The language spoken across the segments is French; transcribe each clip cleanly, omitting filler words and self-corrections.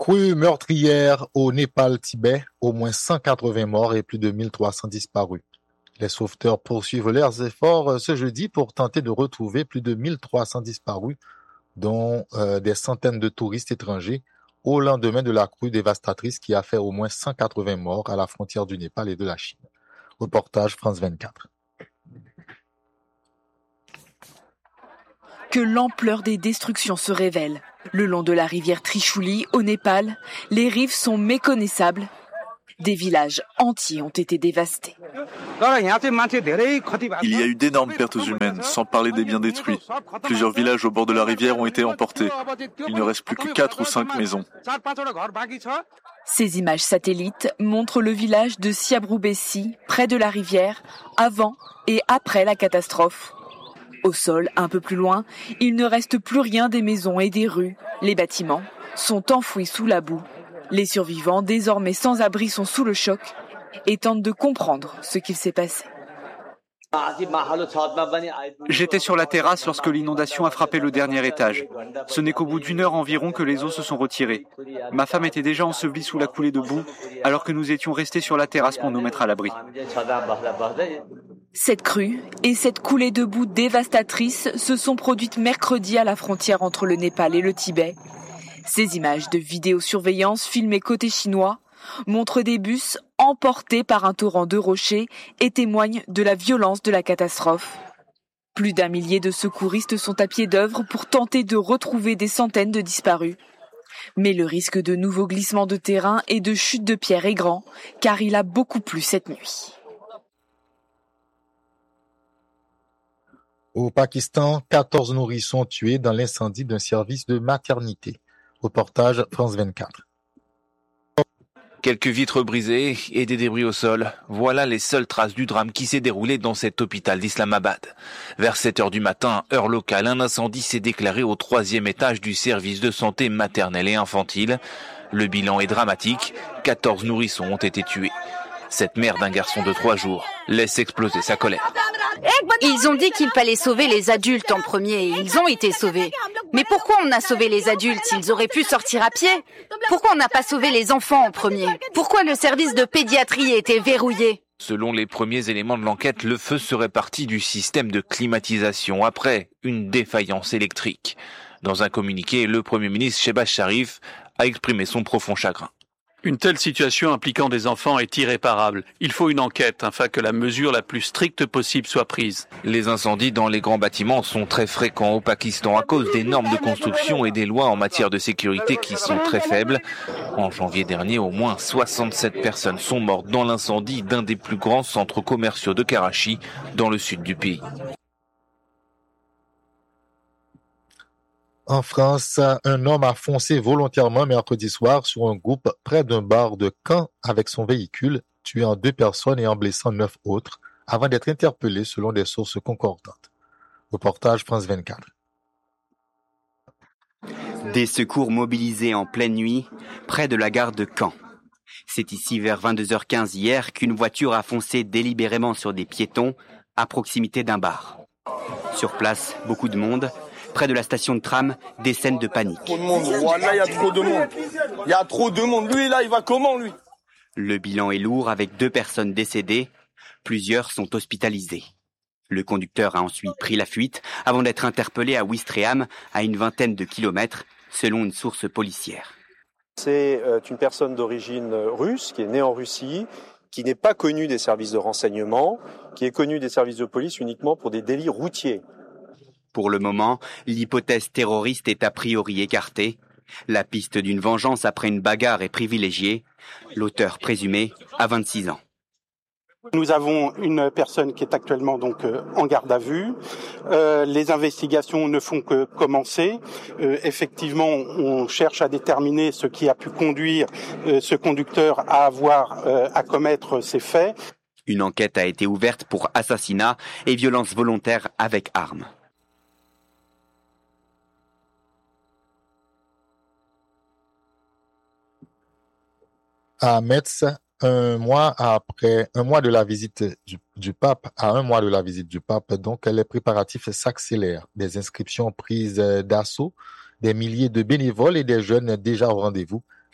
Crue meurtrière au Népal-Tibet, au moins 180 morts et plus de 1300 disparus. Les sauveteurs poursuivent leurs efforts ce jeudi pour tenter de retrouver plus de 1300 disparus, dont des centaines de touristes étrangers, au lendemain de la crue dévastatrice qui a fait au moins 180 morts à la frontière du Népal et de la Chine. Reportage France 24. Que l'ampleur des destructions se révèle. Le long de la rivière Trishuli, au Népal, les rives sont méconnaissables. Des villages entiers ont été dévastés. Il y a eu d'énormes pertes humaines, sans parler des biens détruits. Plusieurs villages au bord de la rivière ont été emportés. Il ne reste plus que 4 ou 5 maisons. Ces images satellites montrent le village de Siabroubessi, près de la rivière, avant et après la catastrophe. Au sol, un peu plus loin, il ne reste plus rien des maisons et des rues. Les bâtiments sont enfouis sous la boue. Les survivants, désormais sans abri, sont sous le choc et tentent de comprendre ce qu'il s'est passé. J'étais sur la terrasse lorsque l'inondation a frappé le dernier étage. Ce n'est qu'au bout d'une heure environ que les eaux se sont retirées. Ma femme était déjà ensevelie sous la coulée de boue, alors que nous étions restés sur la terrasse pour nous mettre à l'abri. Cette crue et cette coulée de boue dévastatrice se sont produites mercredi à la frontière entre le Népal et le Tibet. Ces images de vidéosurveillance filmées côté chinois montrent des bus emportés par un torrent de rochers et témoignent de la violence de la catastrophe. Plus d'1 millier de secouristes sont à pied d'œuvre pour tenter de retrouver des centaines de disparus. Mais le risque de nouveaux glissements de terrain et de chutes de pierres est grand, car il a beaucoup plu cette nuit. Au Pakistan, 14 nourrissons tués dans l'incendie d'un service de maternité. Reportage France 24. Quelques vitres brisées et des débris au sol. Voilà les seules traces du drame qui s'est déroulé dans cet hôpital d'Islamabad. Vers 7 heures du matin, heure locale, un incendie s'est déclaré au 3e étage du service de santé maternelle et infantile. Le bilan est dramatique. 14 nourrissons ont été tués. Cette mère d'un garçon de 3 jours laisse exploser sa colère. Ils ont dit qu'il fallait sauver les adultes en premier et ils ont été sauvés. Mais pourquoi on a sauvé les adultes? Ils auraient pu sortir à pied. Pourquoi on n'a pas sauvé les enfants en premier? Pourquoi le service de pédiatrie était verrouillé? Selon les premiers éléments de l'enquête, le feu serait parti du système de climatisation après une défaillance électrique. Dans un communiqué, le Premier ministre Shehbaz Sharif a exprimé son profond chagrin. Une telle situation impliquant des enfants est irréparable. Il faut une enquête afin que la mesure la plus stricte possible soit prise. Les incendies dans les grands bâtiments sont très fréquents au Pakistan à cause des normes de construction et des lois en matière de sécurité qui sont très faibles. En janvier dernier, au moins 67 personnes sont mortes dans l'incendie d'un des plus grands centres commerciaux de Karachi, dans le sud du pays. En France, un homme a foncé volontairement mercredi soir sur un groupe près d'un bar de Caen avec son véhicule, tuant 2 personnes et en blessant 9 autres, avant d'être interpellé selon des sources concordantes. Reportage France 24. Des secours mobilisés en pleine nuit, près de la gare de Caen. C'est ici vers 22h15 hier qu'une voiture a foncé délibérément sur des piétons à proximité d'un bar. Sur place, beaucoup de monde. Près de la station de tram, des scènes de panique. Trop de monde, voilà, il y a trop de monde. Il y a trop de monde. Lui, là, il va comment, lui? Le bilan est lourd avec 2 personnes décédées. Plusieurs sont hospitalisées. Le conducteur a ensuite pris la fuite avant d'être interpellé à Ouistreham, à une vingtaine de kilomètres, selon une source policière. C'est une personne d'origine russe qui est née en Russie, qui n'est pas connue des services de renseignement, qui est connue des services de police uniquement pour des délits routiers. Pour le moment, l'hypothèse terroriste est a priori écartée. La piste d'une vengeance après une bagarre est privilégiée. L'auteur présumé a 26 ans. Nous avons une personne qui est actuellement donc en garde à vue. Les investigations ne font que commencer. Effectivement, on cherche à déterminer ce qui a pu conduire ce conducteur à commettre ces faits. Une enquête a été ouverte pour assassinat et violence volontaire avec arme. À Metz, un mois de la visite du pape, donc les préparatifs s'accélèrent. Des inscriptions prises d'assaut, des milliers de bénévoles et des jeunes déjà au rendez-vous.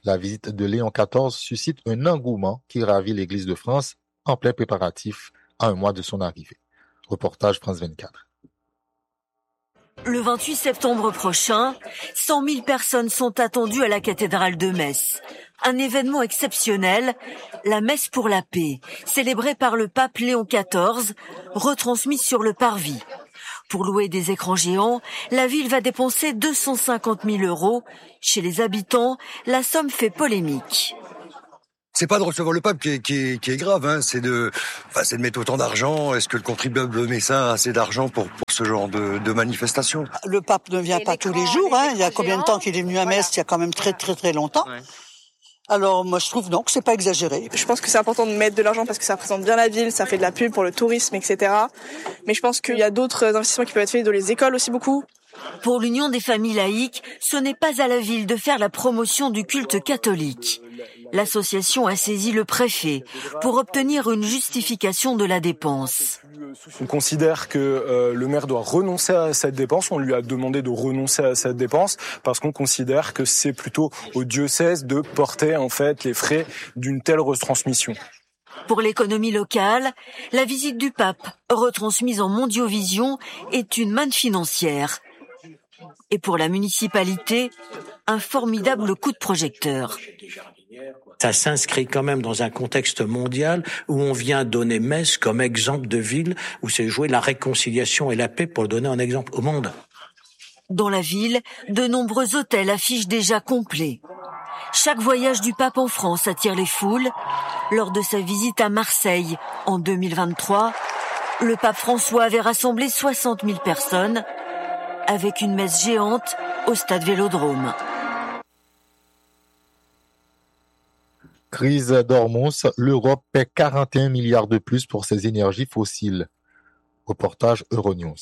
La visite de Léon XIV suscite un engouement qui ravit l'Église de France en plein préparatif à un mois de son arrivée. Reportage France 24. Le 28 septembre prochain, 100 000 personnes sont attendues à la cathédrale de Metz. Un événement exceptionnel, la messe pour la paix, célébrée par le pape Léon XIV, retransmise sur le parvis. Pour louer des écrans géants, la ville va dépenser 250 000 €. Chez les habitants, la somme fait polémique. C'est pas de recevoir le pape qui est grave, hein. C'est de mettre autant d'argent. Est-ce que le contribuable met ça assez d'argent pour ce genre de manifestation? Le pape ne vient pas tous les jours, hein. Il y a combien de temps qu'il est venu à Metz? Il y a quand même très très très longtemps. Ouais. Alors moi je trouve non que c'est pas exagéré. Je pense que c'est important de mettre de l'argent parce que ça représente bien la ville, ça fait de la pub pour le tourisme, etc. Mais je pense qu'il y a d'autres investissements qui peuvent être faits dans les écoles aussi beaucoup. Pour l'Union des familles laïques, ce n'est pas à la ville de faire la promotion du culte catholique. L'association a saisi le préfet pour obtenir une justification de la dépense. On considère que le maire doit renoncer à cette dépense. On lui a demandé de renoncer à cette dépense parce qu'on considère que c'est plutôt au diocèse de porter en fait les frais d'une telle retransmission. Pour l'économie locale, la visite du pape, retransmise en Mondiovision, est une manne financière. Et pour la municipalité, un formidable coup de projecteur. Ça s'inscrit quand même dans un contexte mondial où on vient donner Metz comme exemple de ville où s'est jouée la réconciliation et la paix pour le donner en exemple au monde. Dans la ville, de nombreux hôtels affichent déjà complets. Chaque voyage du pape en France attire les foules. Lors de sa visite à Marseille en 2023, le pape François avait rassemblé 60 000 personnes avec une messe géante au stade Vélodrome. Crise d'Ormuz, l'Europe paie 41 milliards de plus pour ses énergies fossiles. Reportage Euronews.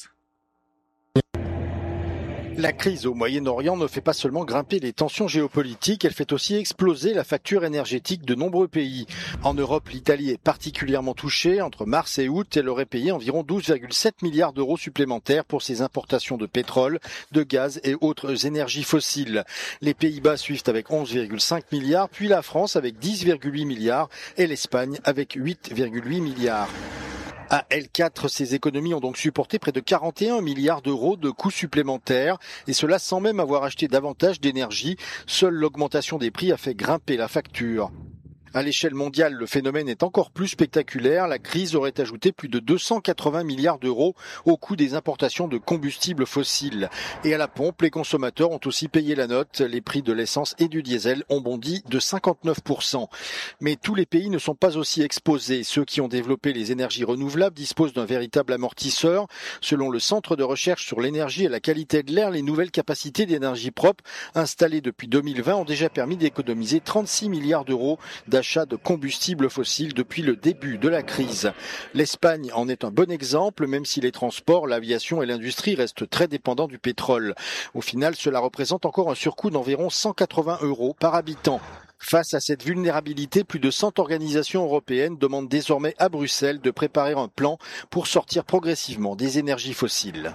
La crise au Moyen-Orient ne fait pas seulement grimper les tensions géopolitiques, elle fait aussi exploser la facture énergétique de nombreux pays. En Europe, l'Italie est particulièrement touchée. Entre mars et août, elle aurait payé environ 12,7 milliards d'euros supplémentaires pour ses importations de pétrole, de gaz et autres énergies fossiles. Les Pays-Bas suivent avec 11,5 milliards, puis la France avec 10,8 milliards et l'Espagne avec 8,8 milliards. À L4, ces économies ont donc supporté près de 41 milliards d'euros de coûts supplémentaires, et cela sans même avoir acheté davantage d'énergie. Seule l'augmentation des prix a fait grimper la facture. À l'échelle mondiale, le phénomène est encore plus spectaculaire. La crise aurait ajouté plus de 280 milliards d'euros au coût des importations de combustibles fossiles. Et à la pompe, les consommateurs ont aussi payé la note. Les prix de l'essence et du diesel ont bondi de 59%. Mais tous les pays ne sont pas aussi exposés. Ceux qui ont développé les énergies renouvelables disposent d'un véritable amortisseur. Selon le Centre de recherche sur l'énergie et la qualité de l'air, les nouvelles capacités d'énergie propre installées depuis 2020 ont déjà permis d'économiser 36 milliards d'euros d'achat de combustibles fossiles depuis le début de la crise. L'Espagne en est un bon exemple, même si les transports, l'aviation et l'industrie restent très dépendants du pétrole. Au final, cela représente encore un surcoût d'environ 180 € par habitant. Face à cette vulnérabilité, plus de 100 organisations européennes demandent désormais à Bruxelles de préparer un plan pour sortir progressivement des énergies fossiles.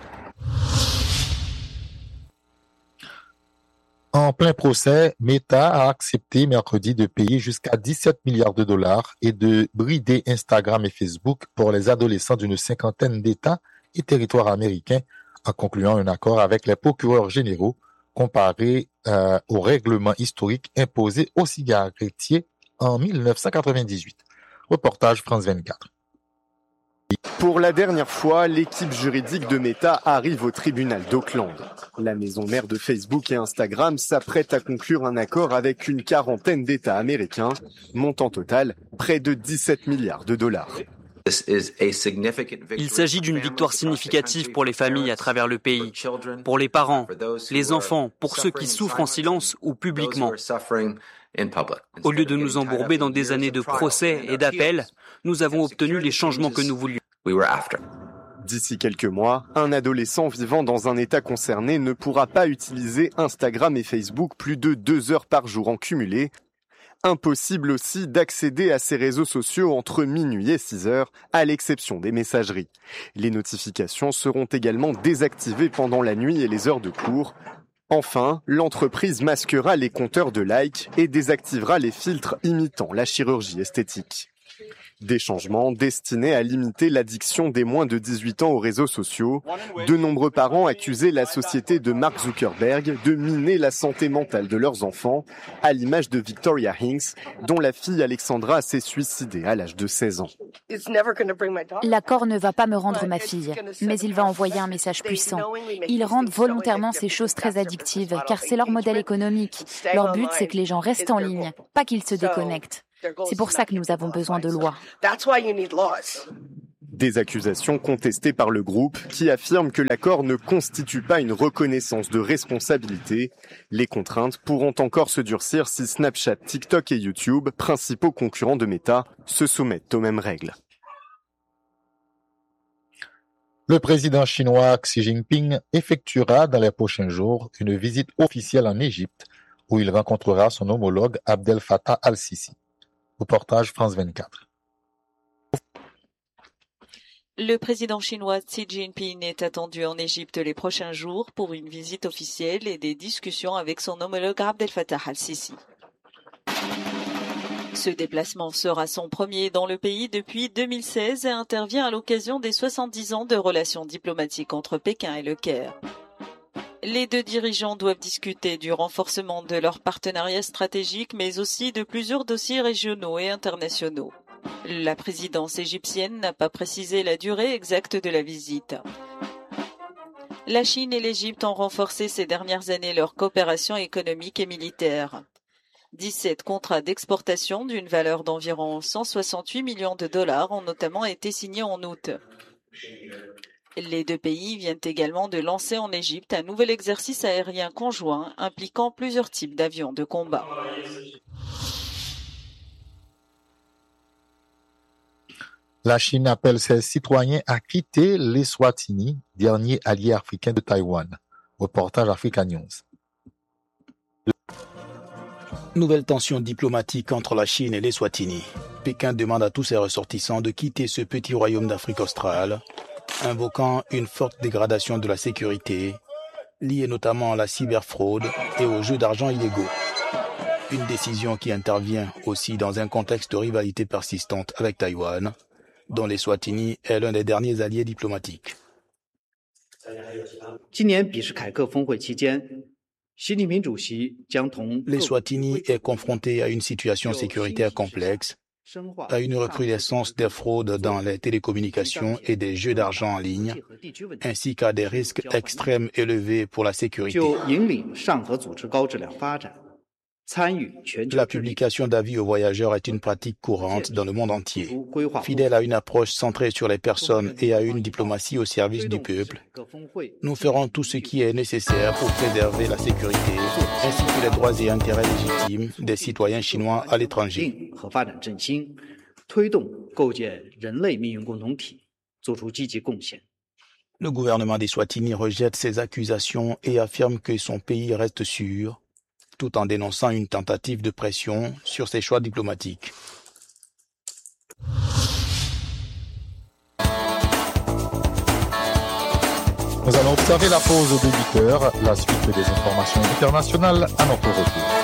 En plein procès, Meta a accepté mercredi de payer jusqu'à 17 milliards de dollars et de brider Instagram et Facebook pour les adolescents d'une cinquantaine d'États et territoires américains en concluant un accord avec les procureurs généraux comparé au règlement historique imposé aux cigarettiers en 1998. Reportage France 24. Pour la dernière fois, l'équipe juridique de Meta arrive au tribunal d'Auckland. La maison mère de Facebook et Instagram s'apprête à conclure un accord avec une quarantaine d'États américains, montant total près de 17 milliards de dollars. Il s'agit d'une victoire significative pour les familles à travers le pays, pour les parents, les enfants, pour ceux qui souffrent en silence ou publiquement. Au lieu de nous embourber dans des années de procès et d'appels, nous avons obtenu les changements que nous voulions. D'ici quelques mois, un adolescent vivant dans un État concerné ne pourra pas utiliser Instagram et Facebook plus de 2 heures par jour en cumulé. Impossible aussi d'accéder à ces réseaux sociaux entre minuit et 6 heures, à l'exception des messageries. Les notifications seront également désactivées pendant la nuit et les heures de cours. Enfin, l'entreprise masquera les compteurs de likes et désactivera les filtres imitant la chirurgie esthétique. Des changements destinés à limiter l'addiction des moins de 18 ans aux réseaux sociaux. De nombreux parents accusaient la société de Mark Zuckerberg de miner la santé mentale de leurs enfants, à l'image de Victoria Hinks, dont la fille Alexandra s'est suicidée à l'âge de 16 ans. L'accord ne va pas me rendre ma fille, mais il va envoyer un message puissant. Ils rendent volontairement ces choses très addictives, car c'est leur modèle économique. Leur but, c'est que les gens restent en ligne, pas qu'ils se déconnectent. C'est pour ça que nous avons besoin de lois. Des accusations contestées par le groupe qui affirme que l'accord ne constitue pas une reconnaissance de responsabilité. Les contraintes pourront encore se durcir si Snapchat, TikTok et YouTube, principaux concurrents de Meta, se soumettent aux mêmes règles. Le président chinois Xi Jinping effectuera dans les prochains jours une visite officielle en Égypte où il rencontrera son homologue Abdel Fattah al-Sisi. Reportage France 24. Le président chinois Xi Jinping est attendu en Égypte les prochains jours pour une visite officielle et des discussions avec son homologue Abdel Fattah al-Sisi. Ce déplacement sera son premier dans le pays depuis 2016 et intervient à l'occasion des 70 ans de relations diplomatiques entre Pékin et le Caire. Les deux dirigeants doivent discuter du renforcement de leur partenariat stratégique, mais aussi de plusieurs dossiers régionaux et internationaux. La présidence égyptienne n'a pas précisé la durée exacte de la visite. La Chine et l'Égypte ont renforcé ces dernières années leur coopération économique et militaire. 17 contrats d'exportation d'une valeur d'environ 168 millions de dollars ont notamment été signés en août. Les deux pays viennent également de lancer en Égypte un nouvel exercice aérien conjoint impliquant plusieurs types d'avions de combat. La Chine appelle ses citoyens à quitter l'Eswatini, dernier allié africain de Taïwan. Reportage Africa News. Nouvelle tension diplomatique entre la Chine et l'Eswatini. Pékin demande à tous ses ressortissants de quitter ce petit royaume d'Afrique australe, invoquant une forte dégradation de la sécurité, liée notamment à la cyberfraude et aux jeux d'argent illégaux. Une décision qui intervient aussi dans un contexte de rivalité persistante avec Taïwan, dont l'Eswatini est l'un des derniers alliés diplomatiques. L'Eswatini est confronté à une situation sécuritaire complexe, à une recrudescence des fraudes dans les télécommunications et des jeux d'argent en ligne, ainsi qu'à des risques extrêmes élevés pour la sécurité. La publication d'avis aux voyageurs est une pratique courante dans le monde entier. Fidèle à une approche centrée sur les personnes et à une diplomatie au service du peuple, nous ferons tout ce qui est nécessaire pour préserver la sécurité ainsi que les droits et intérêts légitimes des citoyens chinois à l'étranger. Le gouvernement d'Eswatini rejette ces accusations et affirme que son pays reste sûr, tout en dénonçant une tentative de pression sur ses choix diplomatiques. Nous allons observer la pause de 8 heures, la suite des informations internationales à notre retour.